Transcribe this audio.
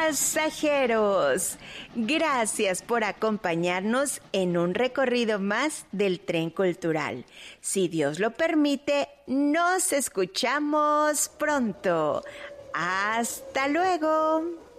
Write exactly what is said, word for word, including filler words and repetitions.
Pasajeros, gracias por acompañarnos en un recorrido más del tren cultural. Si Dios lo permite, nos escuchamos pronto. ¡Hasta luego!